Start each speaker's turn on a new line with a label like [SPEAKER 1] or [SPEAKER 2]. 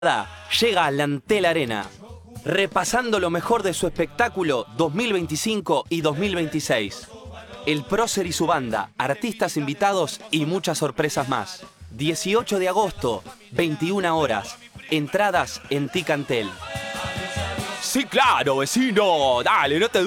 [SPEAKER 1] Llega a la Antel Arena, repasando lo mejor de su espectáculo 2025 y 2026. El prócer y su banda, artistas invitados y muchas sorpresas más. 18 de agosto, 21 horas. Entradas en Ticantel.
[SPEAKER 2] Sí, claro, vecino. Dale, no te